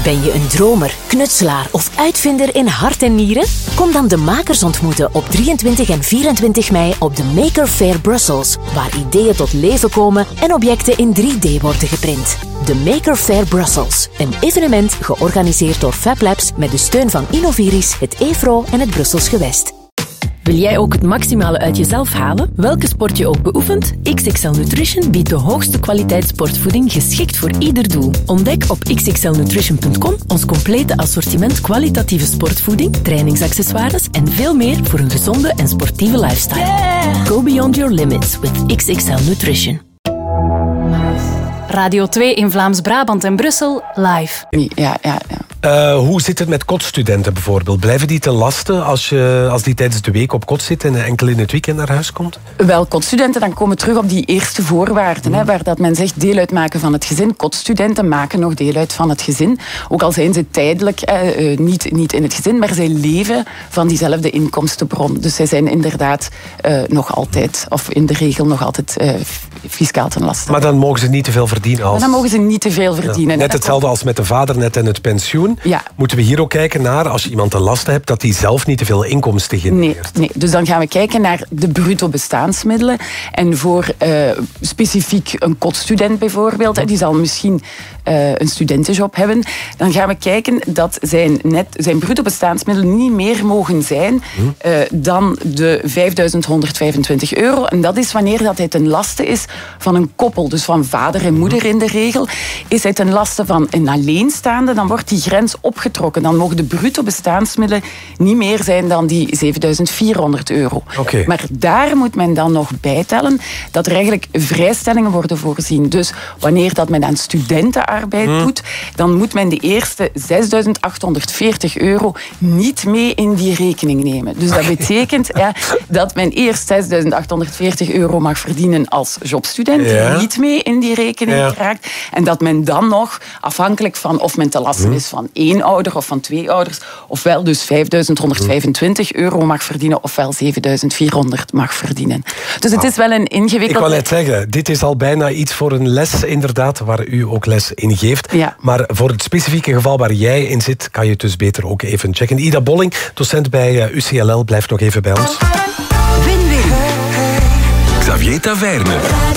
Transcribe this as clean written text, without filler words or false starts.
Ben je een dromer, knutselaar of uitvinder in hart en nieren? Kom dan de makers ontmoeten op 23 en 24 mei op de Maker Faire Brussels, waar ideeën tot leven komen en objecten in 3D worden geprint. De Maker Faire Brussels, een evenement georganiseerd door Fab Labs met de steun van Innoviris, het EFRO en het Brussels Gewest. Wil jij ook het maximale uit jezelf halen? Welke sport je ook beoefent, XXL Nutrition biedt de hoogste kwaliteit sportvoeding geschikt voor ieder doel. Ontdek op xxlnutrition.com ons complete assortiment kwalitatieve sportvoeding, trainingsaccessoires en veel meer voor een gezonde en sportieve lifestyle. Go beyond your limits with XXL Nutrition. Radio 2 in Vlaams-Brabant en Brussel, live. Ja. Hoe zit het met kotstudenten bijvoorbeeld? Blijven die te lasten als die tijdens de week op kot zitten en enkel in het weekend naar huis komt? Wel, kotstudenten dan komen terug op die eerste voorwaarden, waar dat men zegt deel uitmaken van het gezin. Kotstudenten maken nog deel uit van het gezin. Ook al zijn ze tijdelijk niet in het gezin, maar zij leven van diezelfde inkomstenbron. Dus zij zijn inderdaad nog altijd, of in de regel nog altijd fiscaal ten laste. Maar dan mogen ze niet te veel verdienen. Maar dan mogen ze niet te veel verdienen. Ja. Net hetzelfde als met de vadernet en het pensioen. Ja. Moeten we hier ook kijken naar, als je iemand te lasten hebt, dat hij zelf niet te veel inkomsten genereert? Nee, dus dan gaan we kijken naar de bruto bestaansmiddelen. En voor specifiek een kotstudent bijvoorbeeld, die zal misschien een studentenjob hebben, dan gaan we kijken dat zijn bruto bestaansmiddelen niet meer mogen zijn dan de €5.125. En dat is wanneer dat hij ten laste is van een koppel, dus van vader en moeder in de regel. Is hij ten laste van een alleenstaande, dan wordt die grens opgetrokken. Dan mogen de bruto bestaansmiddelen niet meer zijn dan die €7.400. Okay. Maar daar moet men dan nog bijtellen dat er eigenlijk vrijstellingen worden voorzien. Dus wanneer dat men aan studentenarbeid doet, dan moet men de eerste €6.840 niet mee in die rekening nemen. Dus dat betekent dat men eerst €6.840 mag verdienen als jobstudent, niet mee in die rekening raakt. En dat men dan nog, afhankelijk van of men te lasten is van 1 ouder of van 2 ouders, ofwel dus €5.125 mag verdienen, ofwel €7.400 mag verdienen. Dus het is wel een ingewikkeld... Ik wou net zeggen, dit is al bijna iets voor een les, inderdaad, waar u ook les in geeft. Ja. Maar voor het specifieke geval waar jij in zit, kan je het dus beter ook even checken. Ida Bolling, docent bij UCLL, blijft nog even bij ons. Xavier Taverne.